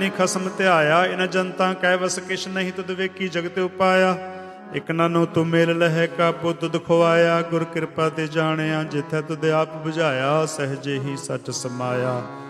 ਖਸਮ ਧਿਆਇਆ। ਇਨ ਜਨਤਾ ਕਹਿ ਵਸ ਕਿਛ ਨਹੀਂ, ਤੁਧ ਵੇਖੀ ਜਗਤ ਉਪਾਇਆ। ਇਕ ਨਾਨੋ ਤੂੰ ਮੇਲ ਲਹੈ ਕਾਬੂ ਤੁਧ ਖਵਾਇਆ। ਗੁਰ ਕਿਰਪਾ ਤੇ ਜਾਣਿਆ ਜਿਥੈ ਤੁਧ ਆਪ ਬੁਝਾਇਆ। ਸਹਿਜੇ ਹੀ ਸੱਚ ਸਮਾਇਆ।